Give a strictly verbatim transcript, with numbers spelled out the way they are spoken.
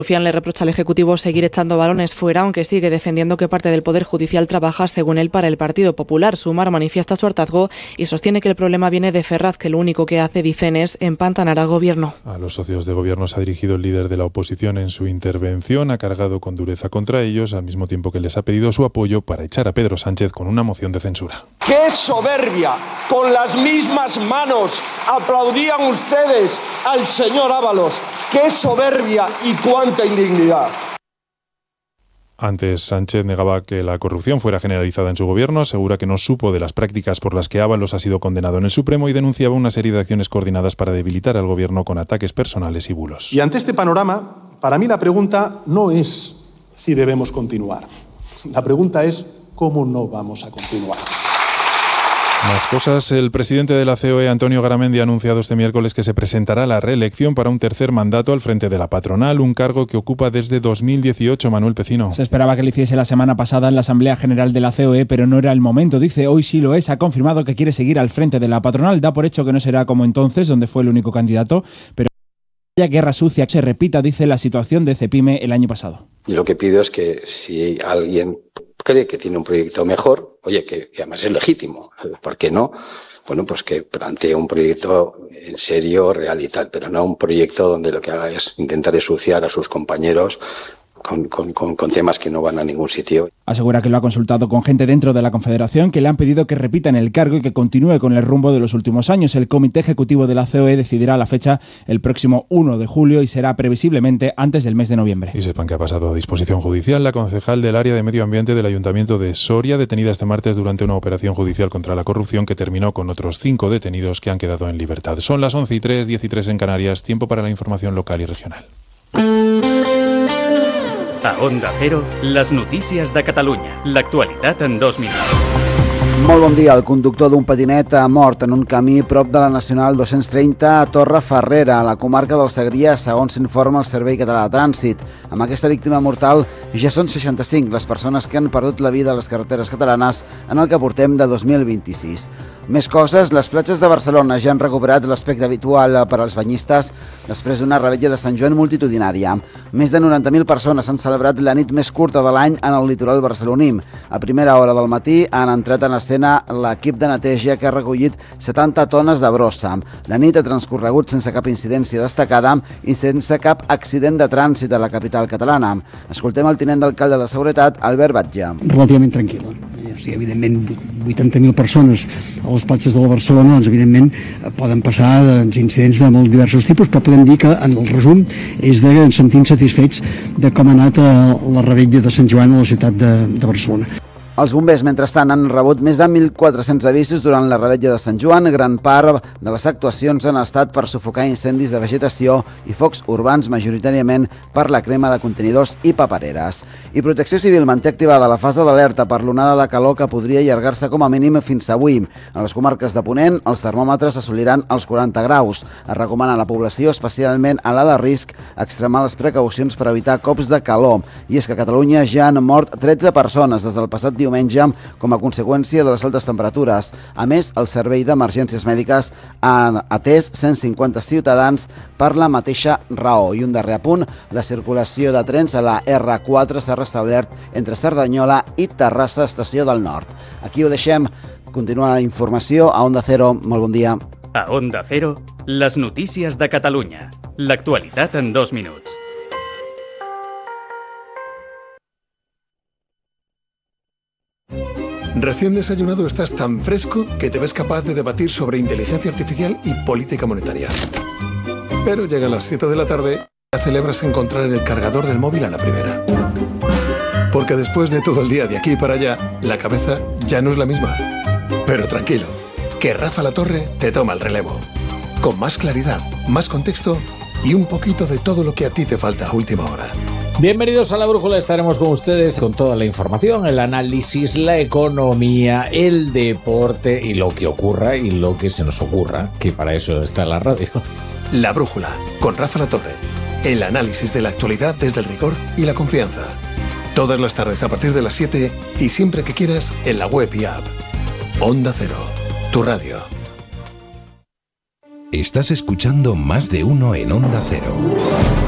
Rufián le reprocha al Ejecutivo seguir echando balones fuera, aunque sigue defendiendo que parte del Poder Judicial trabaja, según él, para el Partido Popular. Sumar manifiesta su hartazgo y sostiene que el problema viene de Ferraz, que lo único que hace, dicen, es empantanar al Gobierno. A los socios de Gobierno se ha dirigido el líder de la oposición en su intervención, ha cargado con dureza contra ellos, al mismo tiempo que les ha pedido su apoyo para echar a Pedro Sánchez con una moción de censura. ¡Qué soberbia! Con las mismas manos aplaudían ustedes al señor Ábalos. ¡Qué soberbia y cuánta indignidad! Antes, Sánchez negaba que la corrupción fuera generalizada en su gobierno, asegura que no supo de las prácticas por las que Ábalos ha sido condenado en el Supremo y denunciaba una serie de acciones coordinadas para debilitar al gobierno con ataques personales y bulos. Y ante este panorama, para mí la pregunta no es si debemos continuar. La pregunta es cómo no vamos a continuar. Más cosas. El presidente de la C O E, Antonio Garamendi, ha anunciado este miércoles que se presentará a la reelección para un tercer mandato al frente de la patronal, un cargo que ocupa desde dos mil dieciocho. Manuel Pecino. Se esperaba que lo hiciese la semana pasada en la Asamblea General de la C O E, pero no era el momento. Dice, hoy sí lo es. Ha confirmado que quiere seguir al frente de la patronal. Da por hecho que no será como entonces, donde fue el único candidato, pero la guerra sucia que se repita, dice, la situación de Cepime el año pasado. Y lo que pido es que si alguien cree que tiene un proyecto mejor, oye, que, que además es legítimo, ¿por qué no? Bueno, pues que plantee un proyecto en serio, real y tal, pero no un proyecto donde lo que haga es intentar ensuciar a sus compañeros Con, con, con, con temas que no van a ningún sitio. Asegura que lo ha consultado con gente dentro de la Confederación que le han pedido que repita en el cargo y que continúe con el rumbo de los últimos años. El Comité Ejecutivo de la C O E decidirá la fecha el próximo uno de julio y será previsiblemente antes del mes de noviembre. Y sepan que ha pasado a disposición judicial la concejal del área de medio ambiente del Ayuntamiento de Soria, detenida este martes durante una operación judicial contra la corrupción que terminó con otros cinco detenidos que han quedado en libertad. Son las once y tres, diez y tres en Canarias, tiempo para la información local y regional. A Onda Cero, les notícies de Catalunya. L'actualitat en dos minuts. Molt bon dia. El conductor d'un patinet ha mort en un camí prop de la Nacional dos-cents trenta a Torrefarrera, a la comarca del Segrià, segons s'informa el Servei Català de Trànsit. Amb aquesta víctima mortal ja són seixanta-cinc les persones que han perdut la vida a les carreteres catalanes en el que portem de dos mil vint-i-sis. Més coses, les platges de Barcelona ja han recuperat l'aspecte habitual per als banyistes després d'una revetlla de Sant Joan multitudinària. Més de noranta mil persones han celebrat la nit més curta de l'any en el litoral barceloní. A primera hora del matí han entrat en escena l'equip de neteja que ha recollit setanta tones de brossa. La nit ha transcorregut sense cap incidència destacada i sense cap accident de trànsit a la capital catalana. Escoltem el tinent d'alcalde de Seguretat, Albert Batlle. Relativament tranquil·la. Sí, evidentment, vuitanta mil persones a les platges de la Barcelona, doncs, evidentment, poden passar doncs, incidents de molt diversos tipus, però podem dir que, en el resum, és de ens sentim satisfets de com ha anat la revetlla de Sant Joan a la ciutat de, de Barcelona. Els bombers, mentrestant, han rebut més de mil quatre-cents avisos durant la revetlla de Sant Joan. Gran part de les actuacions han estat per sufocar incendis de vegetació i focs urbans, majoritàriament per la crema de contenidors i papereres. I Protecció Civil manté activada la fase d'alerta per l'onada de calor que podria allargar-se com a mínim fins avui. A les comarques de Ponent, els termòmetres assoliran els quaranta graus. Es recomana a la població, especialment a la de risc, extremar les precaucions per evitar cops de calor. I és que a Catalunya ja han mort tretze persones des del passat diumenge com a conseqüència de les altes temperatures. A més, el Servei d'Emergències Mèdiques ha atès cent cinquanta ciutadans per la mateixa raó. I un darrer apunt, la circulació de trens a la erre quatre s'ha restablert entre Cerdanyola i Terrassa, Estació del Nord. Aquí ho deixem. Continua la informació a Onda Cero. Molt bon dia. A Onda Cero, les notícies de Catalunya. L'actualitat en dos minuts. Recién desayunado estás tan fresco que te ves capaz de debatir sobre inteligencia artificial y política monetaria. Pero llegan las siete de la tarde y celebras encontrar el cargador del móvil a la primera. Porque después de todo el día de aquí para allá, la cabeza ya no es la misma. Pero tranquilo, que Rafa La Torre te toma el relevo. Con más claridad, más contexto y un poquito de todo lo que a ti te falta a última hora. Bienvenidos a La Brújula, estaremos con ustedes con toda la información, el análisis, la economía, el deporte y lo que ocurra y lo que se nos ocurra, que para eso está la radio. La Brújula, con Rafa La Torre. El análisis de la actualidad desde el rigor y la confianza. Todas las tardes a partir de las siete y siempre que quieras en la web y app. Onda Cero, tu radio. Estás escuchando Más de Uno en Onda Cero.